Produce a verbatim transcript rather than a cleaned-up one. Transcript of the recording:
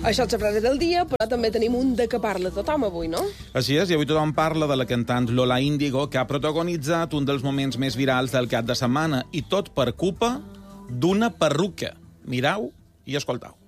Això és la frase del dia, però també tenim un de què parla tothom avui, no? Així és, i avui tothom parla de la cantant Lola Índigo, que ha protagonitzat un dels moments més virals del cap de setmana, i tot per culpa d'una perruca. Mirau i escoltau.